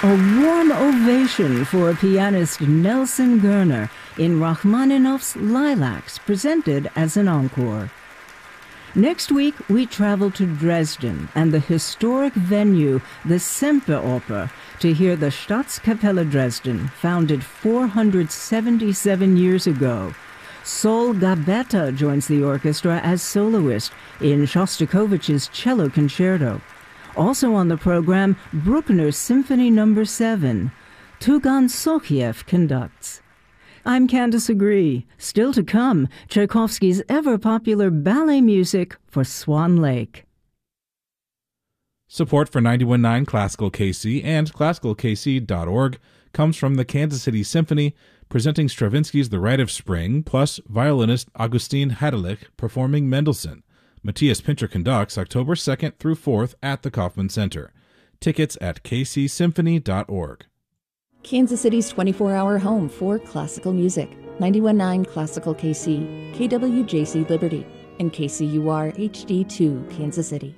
A warm ovation for pianist Nelson Gerner in Rachmaninoff's Lilacs, presented as an encore. Next week, we travel to Dresden and the historic venue, the Semperoper, to hear the Staatskapelle Dresden, founded 477 years ago. Sol Gabetta joins the orchestra as soloist in Shostakovich's Cello Concerto. Also on the program, Bruckner's Symphony No. 7. Tugan Sochiev conducts. I'm Candace Agree. Still to come, Tchaikovsky's ever-popular ballet music for Swan Lake. Support for 91.9 Classical KC and ClassicalKC.org comes from the Kansas City Symphony, presenting Stravinsky's The Rite of Spring, plus violinist Augustin Hadelich performing Mendelssohn. Matthias Pincher conducts October 2nd through 4th at the Kaufman Center. Tickets at kcsymphony.org. Kansas City's 24-hour home for classical music. 91.9 Classical KC, KWJC Liberty, and KCUR HD2 Kansas City.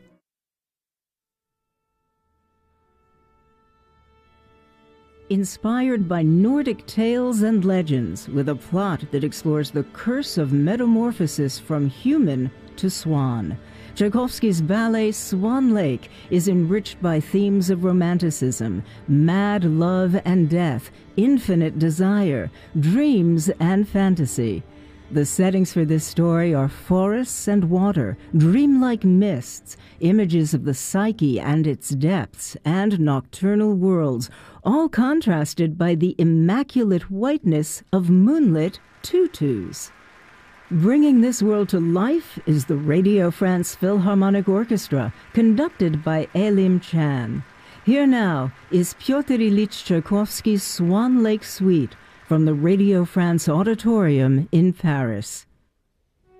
Inspired by Nordic tales and legends, with a plot that explores the curse of metamorphosis from human to swan, Tchaikovsky's ballet Swan Lake is enriched by themes of romanticism, mad love and death, infinite desire, dreams and fantasy. The settings for this story are forests and water, dreamlike mists, images of the psyche and its depths, and nocturnal worlds, all contrasted by the immaculate whiteness of moonlit tutus. Bringing this world to life is the Radio France Philharmonic Orchestra, conducted by Elim Chan. Here now is Pyotr Ilyich Tchaikovsky's Swan Lake Suite from the Radio France Auditorium in Paris.